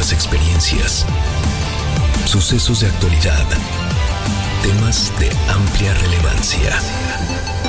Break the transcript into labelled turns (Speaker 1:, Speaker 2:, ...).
Speaker 1: nuevas experiencias, sucesos de actualidad, temas de amplia relevancia.